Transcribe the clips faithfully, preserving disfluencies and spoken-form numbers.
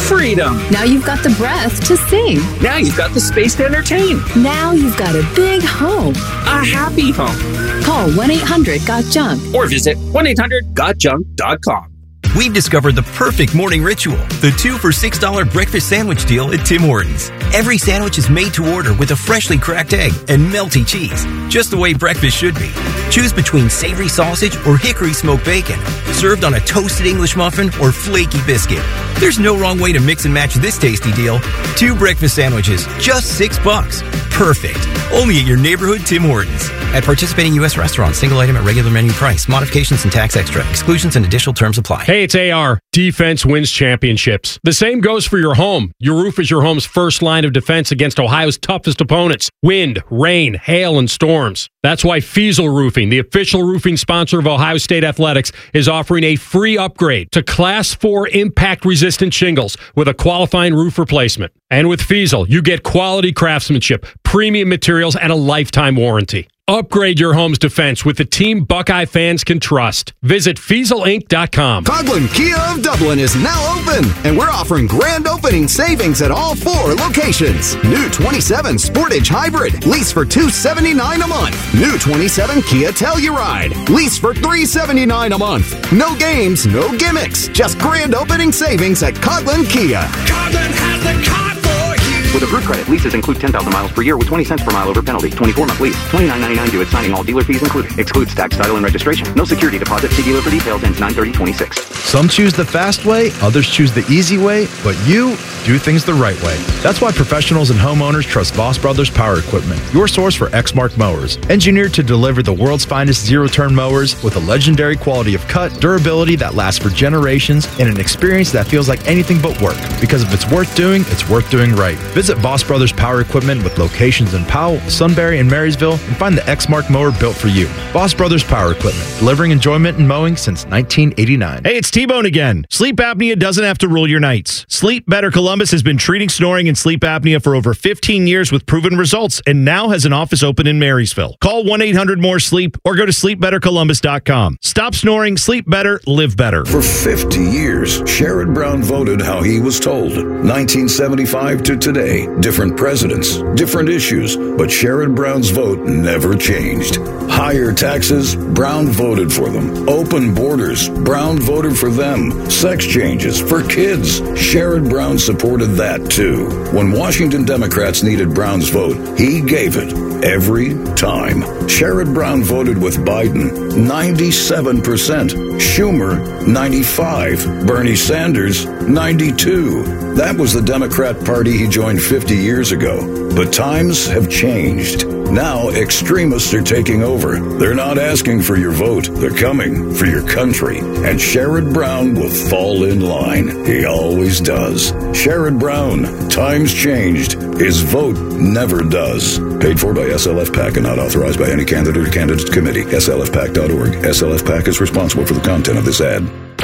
freedom. Now you've got the breath to sing. Now you've got the space to entertain. Now you've got a big home. A happy home. Call one eight hundred got junk or visit one eight hundred got junk dot com. We've discovered the perfect morning ritual, the two for six dollars breakfast sandwich deal at Tim Hortons. Every sandwich is made to order with a freshly cracked egg and melty cheese, just the way breakfast should be. Choose between savory sausage or hickory smoked bacon, served on a toasted English muffin or flaky biscuit. There's no wrong way to mix and match this tasty deal. Two breakfast sandwiches, just six bucks. Perfect. Only at your neighborhood Tim Hortons. At participating U S restaurants, single item at regular menu price. Modifications and tax extra. Exclusions and additional terms apply. Hey, it's A R. Defense wins championships. The same goes for your home. Your roof is your home's first line of defense against Ohio's toughest opponents. Wind, rain, hail, and storms. That's why Fiesel Roofing, the official roofing sponsor of Ohio State Athletics, is offering a free upgrade to Class four impact-resistant shingles with a qualifying roof replacement. And with Fiesel, you get quality craftsmanship, premium materials, and a lifetime warranty. Upgrade your home's defense with the team Buckeye fans can trust. Visit Fiesel Inc dot com. Coghlan Kia of Dublin is now open, and we're offering grand opening savings at all four locations. New twenty-seven Sportage Hybrid, lease for two hundred seventy-nine dollars a month. New twenty-seven Kia Telluride, lease for three hundred seventy-nine dollars a month. No games, no gimmicks, just grand opening savings at Coghlan Kia. Coghlan has the car for you. With approved credit, leases include ten thousand miles per year with twenty cents per mile over penalty. twenty-four month lease. twenty-nine ninety-nine due at signing, all dealer fees included. Excludes tax, title, and registration. No security deposit. See dealer for details. Ends nine thirty twenty-six. Some choose the fast way, others choose the easy way, but you do things the right way. That's why professionals and homeowners trust Voss Brothers Power Equipment, your source for Exmark mowers. Engineered to deliver the world's finest zero-turn mowers with a legendary quality of cut, durability that lasts for generations, and an experience that feels like anything but work. Because if it's worth doing, it's worth doing right. Visit Voss Brothers Power Equipment with locations in Powell, Sunbury, and Marysville, and find the Exmark mower built for you. Voss Brothers Power Equipment, delivering enjoyment in mowing since nineteen eighty-nine. Hey, it's T-Bone again. Sleep apnea doesn't have to rule your nights. Sleep Better Columbus has been treating snoring and sleep apnea for over fifteen years with proven results and now has an office open in Marysville. Call one eight hundred more sleep or go to sleep better columbus dot com. Stop snoring, sleep better, live better. For fifty years, Sherrod Brown voted how he was told. nineteen seventy-five to today, different presidents, different issues, but Sherrod Brown's vote never changed. Higher taxes, Brown voted for them. Open borders, Brown voted for them. Sex changes for kids, Sherrod Brown supported that too. When Washington Democrats needed Brown's vote, he gave it every time. Sherrod Brown voted with Biden, ninety-seven percent. Schumer, ninety-five. Bernie Sanders, ninety-two. That was the Democrat Party he joined fifty years ago. But times have changed. Now extremists are taking over. They're not asking for your vote. They're coming for your country. And Sherrod Brown will fall in line. He always does. Sherrod Brown, times changed. His vote never does. Paid for by S L F PAC and not authorized by any candidate or candidate committee. S L F PAC dot org. S L F PAC is responsible for the content of this ad.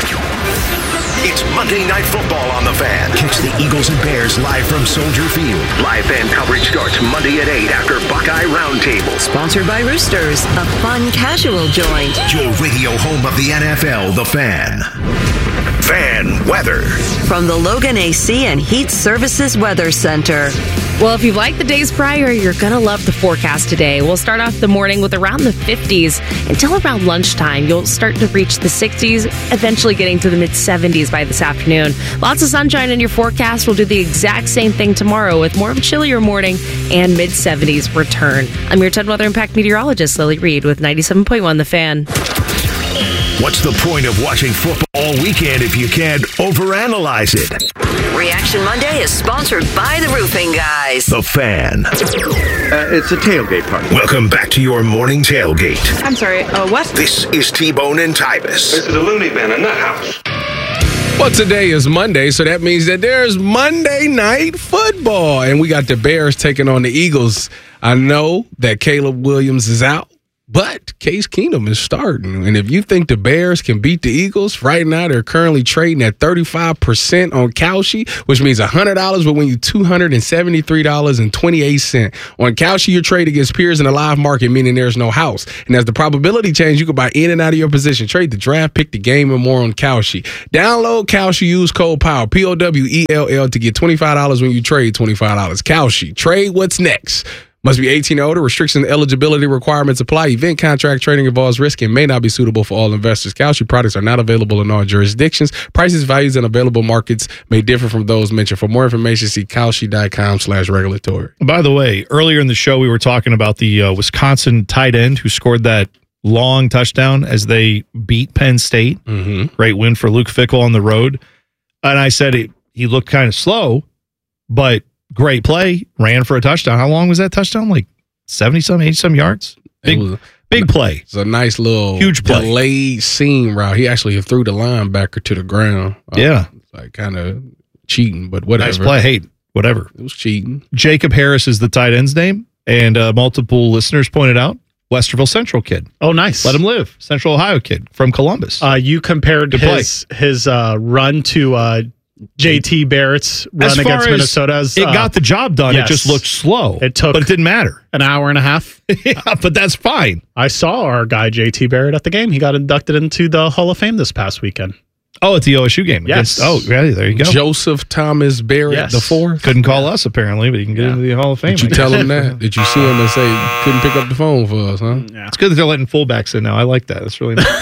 It's Monday Night Football on The Fan. Catch the Eagles and Bears live from Soldier Field. Live fan coverage starts Monday at eight after Buckeye Roundtable. Sponsored by Roosters, a fun casual joint. Your radio home of the N F L, The Fan. Fan weather. From the Logan A C and Heat Services Weather Center. Well, if you like the days prior, you're going to love the forecast today. We'll start off the morning with around the fifties. Until around lunchtime, you'll start to reach the sixties, eventually getting to the mid-seventies by this afternoon. Lots of sunshine in your forecast. We'll do the exact same thing tomorrow with more of a chillier morning and mid-seventies return. I'm your ten Weather Impact meteorologist, Lily Reed, with ninety-seven point one The Fan. What's the point of watching football all weekend if you can't overanalyze it? Reaction Monday is sponsored by the Roofing Guys. The Fan. Uh, it's a tailgate party. Welcome back to your morning tailgate. I'm sorry, uh, what? This is T-Bone and Tybus. This is a loony bin in the house. Well, today is Monday, so that means that there's Monday Night Football, and we got the Bears taking on the Eagles. I know that Caleb Williams is out, But Case Keenum is starting. And if you think the Bears can beat the Eagles, right now they're currently trading at thirty-five percent on Kalshi, which means one hundred dollars will win you two hundred seventy-three dollars and twenty-eight cents. On Kalshi, you trade against peers in the live market, meaning there's no house. And as the probability changes, you can buy in and out of your position. Trade the draft, pick the game, and more on Kalshi. Download Kalshi, use code POWER, P O W E L L, to get twenty-five dollars when you trade twenty-five dollars. Kalshi, trade what's next. Must be eighteen or older. Restrictions and eligibility requirements apply. Event contract trading involves risk and may not be suitable for all investors. Kalshi products are not available in all jurisdictions. Prices, values, and available markets may differ from those mentioned. For more information, see kalshi.com slash regulatory. By the way, earlier in the show, we were talking about the uh, Wisconsin tight end who scored that long touchdown as they beat Penn State. Mm-hmm. Great win for Luke Fickell on the road. And I said it, he looked kind of slow, but great play, ran for a touchdown. How long was that touchdown? Like seventy-some, eighty-some yards? Big, was, big play. It's a nice little huge play. Delayed seam route. He actually threw the linebacker to the ground. Yeah. Uh, like kind of cheating, but whatever. Nice play. Hey, whatever. It was cheating. Jacob Harris is the tight end's name, and uh, multiple listeners pointed out Westerville Central kid. Oh, nice. Let him live. Central Ohio kid from Columbus. Uh, you compared Good his his uh, run to uh, J T Barrett's run as against as Minnesota. As, it uh, got the job done. yes. It just looked slow. It took but it didn't matter. An hour and a half. Yeah, but that's fine. I saw our guy J T Barrett at the game. He got inducted into the Hall of Fame this past weekend. Oh, at the O S U game. Yes. Against, oh, yeah, there you go. Joseph Thomas Barrett Yes. the fourth. Couldn't call us apparently, but he can get Yeah. into the Hall of Fame. Did you I guess. tell him that? Did you see him and say couldn't pick up the phone for us, huh? Yeah. It's good that they're letting fullbacks in now. I like that. That's really nice.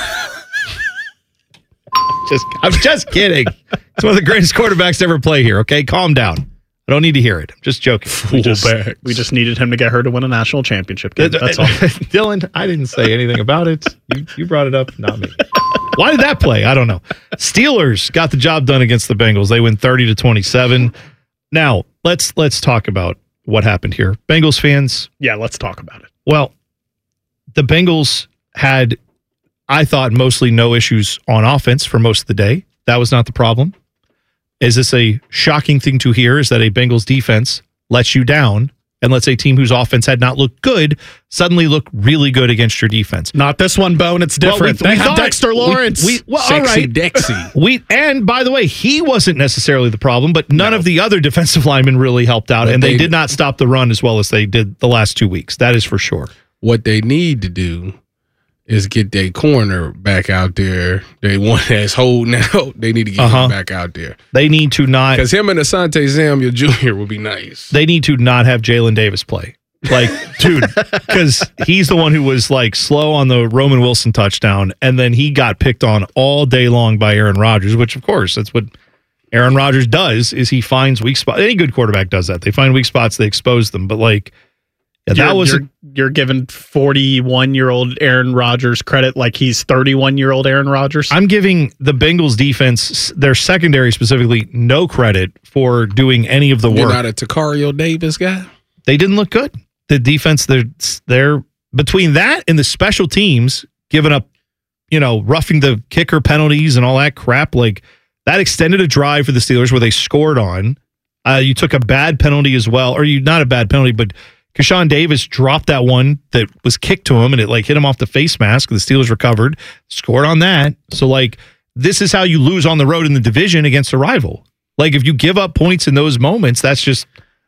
just, I'm just kidding. It's one of the greatest quarterbacks to ever play here. Okay, calm down. I don't need to hear it. I'm just joking. We just, we just needed him to get her to win a national championship game. That's all. Dylan, I didn't say anything about it. You, you brought it up, not me. Why did that play? I don't know. Steelers got the job done against the Bengals. They win thirty to twenty-seven. Now, let's let's talk about what happened here. Bengals fans. Yeah, let's talk about it. Well, the Bengals had, I thought, mostly no issues on offense for most of the day. That was not the problem. Is this a shocking thing to hear? Is that a Bengals defense lets you down and lets a team whose offense had not looked good suddenly look really good against your defense? Not this one, Bone. It's different. Well, we, they we have thought- Dexter Lawrence. We, we, well, Sexy all right. Dexy. We and by the way, he wasn't necessarily the problem, but none No. of the other defensive linemen really helped out, But and they, they- did not stop the run as well as they did the last two weeks. That is for sure. What they need to do is get their corner back out there. They want that's holding out. They need to get Uh-huh. him back out there. They need to not. Because him and Asante Samuel Junior would be nice. They need to not have Jalen Davis play. Like, dude, because he's the one who was like slow on the Roman Wilson touchdown, and then he got picked on all day long by Aaron Rodgers, which of course that's what Aaron Rodgers does. Is he finds weak spots? Any good quarterback does that. They find weak spots, they expose them. But like, yeah, that you're, was you're, you're giving forty-one-year-old Aaron Rodgers credit like he's thirty-one-year-old Aaron Rodgers. I'm giving the Bengals defense, their secondary specifically, no credit for doing any of the You're work. not a Takario Davis guy? They didn't look good. The defense, they're they're between that and the special teams giving up, you know, roughing the kicker penalties and all that crap. Like that extended a drive for the Steelers where they scored on. Uh, you took a bad penalty as well, or you not a bad penalty, but Keshawn Davis dropped that one that was kicked to him and it like hit him off the face mask. The Steelers recovered, scored on that. So like this is how you lose on the road in the division against a rival. Like if you give up points in those moments, that's just.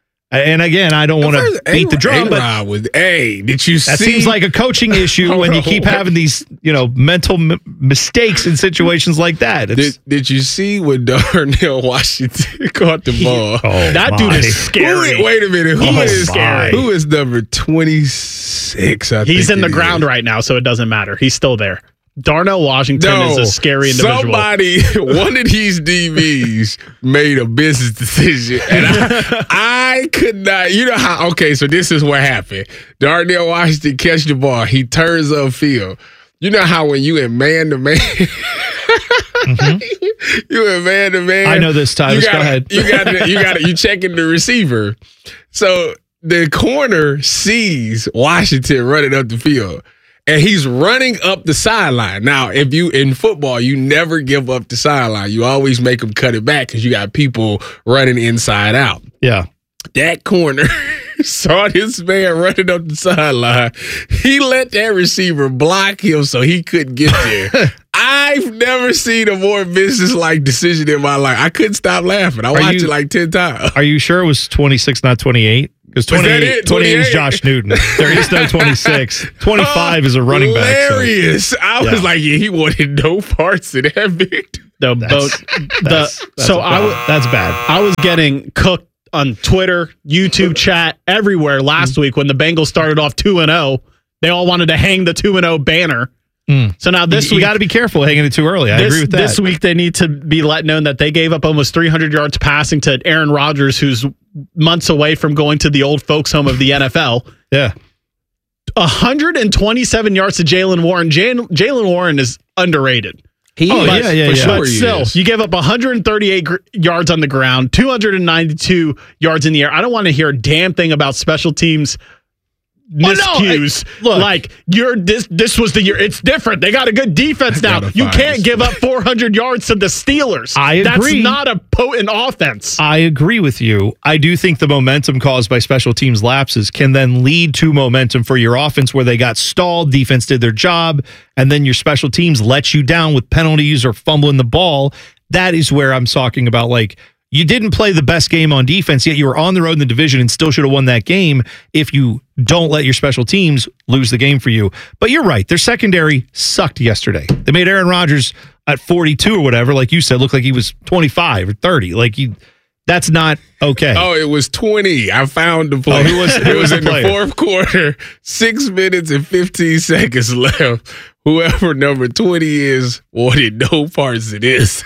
And again, I don't want to beat the drum, but with hey, did you that see? seems like a coaching issue when you keep having these, you know, mental m- mistakes in situations like that. Did, did you see when Darnell Washington caught the ball? Oh, that my. dude is scary. Who, wait a minute. Who He is is scary. Who is number twenty-six? I He's think in the it ground is. right now, so it doesn't matter. He's still there. Darnell Washington No, is a scary individual. Somebody, one of these D Bs made a business decision, and I, I could not. You know how? Okay, so this is what happened. Darnell Washington catch the ball. He turns upfield. You know how when you in man to man, you in man to man. I know this, Tyler. You Go gotta, ahead. You got to. You got to. You checking the receiver. So the corner sees Washington running up the field. And he's running up the sideline. Now, if you in football, you never give up the sideline. You always make them cut it back because you got people running inside out. Yeah. That corner saw this man running up the sideline. He let that receiver block him so he couldn't get there. I've never seen a more business-like decision in my life. I couldn't stop laughing. I Are watched you- it like ten times. Are you sure it was twenty-six, not twenty-eight? Because Was that twenty-eight, it? twenty-eight is twenty-eight? Josh Newton. There is no twenty-six. twenty-five is a running back. so- Hilarious. I was Yeah. like, yeah, he wanted no parts in that bit. The That's- boat. The that's- that's so a I bad- was that's bad. I was getting cooked on Twitter, YouTube chat, everywhere last week when the Bengals started off two and zero. They all wanted to hang the two and zero banner. Mm. So now this you, week, got to be careful hanging it too early. I this, agree with that. This week they need to be let known that they gave up almost three hundred yards passing to Aaron Rodgers, who's months away from going to the old folks home of the N F L. Yeah. one hundred twenty-seven yards to Jalen Warren. Jalen Jalen Warren is underrated. He Oh, is. yeah, yeah, For yeah. sure But he still, is. you give up one hundred thirty-eight gr- yards on the ground, two hundred ninety-two yards in the air. I don't want to hear a damn thing about special teams Well, no, miscues. I- look. like you're this. This was the year. It's different. They got a good defense now. gotta You find can't this give one. up four hundred yards to the Steelers. I That's agree. not a potent offense. I agree with you. I do think the momentum caused by special teams lapses can then lead to momentum for your offense where they got stalled, defense did their job, and then your special teams let you down with penalties or fumbling the ball. That is where I'm talking about, like, you didn't play the best game on defense, yet you were on the road in the division and still should have won that game if you don't let your special teams lose the game for you. But you're right. Their secondary sucked yesterday. They made Aaron Rodgers at forty-two or whatever, like you said, look like he was twenty-five or thirty. Like, you, that's not okay. Oh, it was twenty. I found the play. Oh, who was- who it was was the in the player? fourth quarter. Six minutes and fifteen seconds left. Whoever number twenty is wanted no parts of this.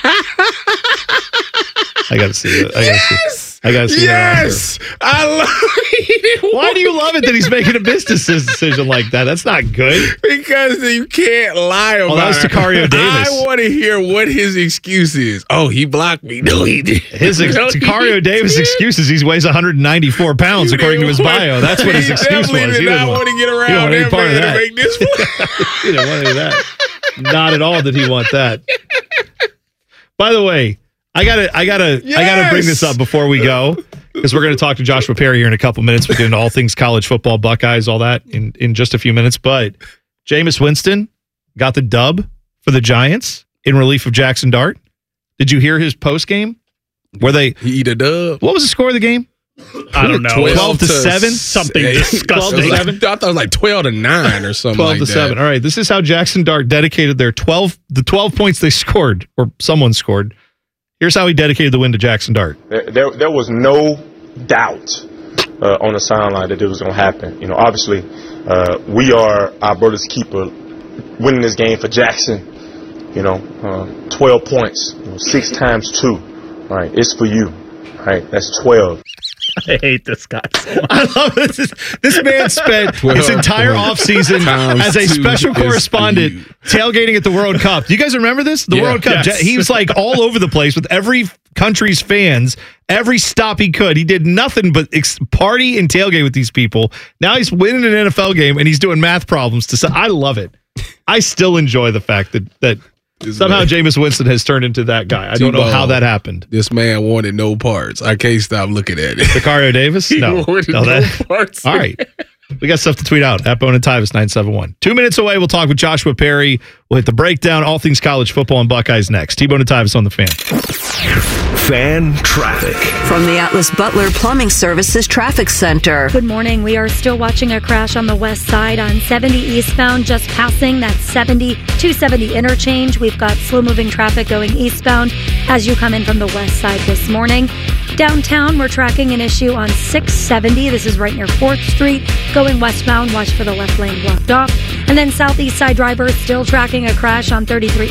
I got to see it. I got to Yes! see I got to see that. Yes! I love it. Why do you love it that he's making a business decision like that? That's not good. Because you can't lie about Oh, that was it. Takario Davis. I want to hear what his excuse is. Oh, he blocked me. No, he did. His ex- No, he Takario Davis' did. excuse is he weighs one hundred ninety-four pounds, He according to his didn't want- bio. That's what his he excuse was. definitely He did not didn't want to get he didn't around want any that part of man that. to make this one. He didn't want any of that. Not at all did he want that. By the way, I gotta, I gotta, I gotta bring this up before we go because we're gonna talk to Joshua Perry here in a couple minutes. We're getting all things college football, Buckeyes, all that in in just a few minutes. But Jameis Winston got the dub for the Giants in relief of Jackson Dart. Did you hear his post game where they He eat a dub. What was the score of the game? I don't know. twelve to seven? Something Yeah, disgusting. twelve to seven? I thought it was like twelve to nine or something twelve like to that. seven. All right, this is how Jackson Dart dedicated their twelve the twelve points they scored, or someone scored. Here's how he dedicated the win to Jackson Dart. There, there, there was no doubt uh, on the sideline that it was going to happen. You know, obviously, uh, we are our brother's keeper, winning this game for Jackson. You know, uh, twelve points, you know, six times two. All right, it's for you. All right, that's twelve. I hate this guy so much. I love this. This man spent his entire offseason as a two special is correspondent tailgating at the World Cup. Do you guys remember this? The Yeah. World Cup. Yes. He was like all over the place with every country's fans, every stop he could. He did nothing but ex- party and tailgate with these people. Now he's winning an N F L game and he's doing math problems. To I love it. I still enjoy the fact that that somehow man. Jameis Winston has turned into that guy. I don't know T-Bone. how that happened. This man wanted no parts. I can't stop looking at it. Sicario Davis? He No. wanted no, no that, parts. all right. We got stuff to tweet out at Bone and Tyvis nine seven one. Two minutes away, we'll talk with Joshua Perry. We'll hit the breakdown, all things college football and Buckeyes next. T-Bone and Tyvis on the Fan. Fan traffic. From the Atlas Butler Plumbing Services Traffic Center. Good morning. We are still watching a crash on the west side on seventy eastbound, just passing that seventy, two seventy interchange. We've got slow moving traffic going eastbound as you come in from the west side this morning. Downtown, we're tracking an issue on six seventy. This is right near fourth Street. Going westbound, watch for the left lane blocked off. And then southeast side drivers still tracking a crash on thirty-three